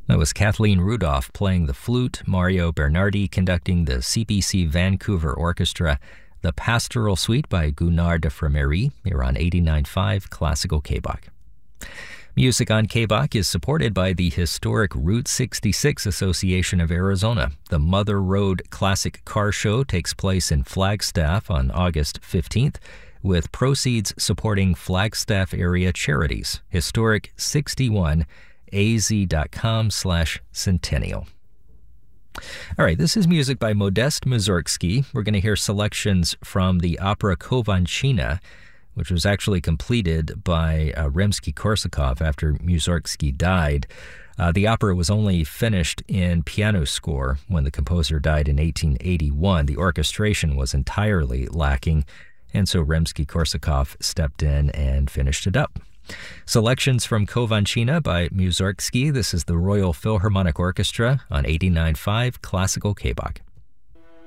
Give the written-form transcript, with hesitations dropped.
That was Kathleen Rudolph playing the flute, Mario Bernardi conducting the CBC Vancouver Orchestra, the Pastoral Suite by Gunnar de Framery, here on 89.5 Classical KBOC. Music on KBOC is supported by the historic Route 66 Association of Arizona. The Mother Road Classic Car Show takes place in Flagstaff on August 15th, with proceeds supporting Flagstaff area charities. Historic 61 az.com/centennial. All right, this is music by Modest Mussorgsky. We're going to hear selections from the opera Kovanchina, which was actually completed by Rimsky-Korsakov after Mussorgsky died. The opera was only finished in piano score when the composer died in 1881. The orchestration was entirely lacking, and so Rimsky-Korsakov stepped in and finished it up. Selections from Kovanchina by Mussorgsky. This is the Royal Philharmonic Orchestra on 89.5 Classical KBOC.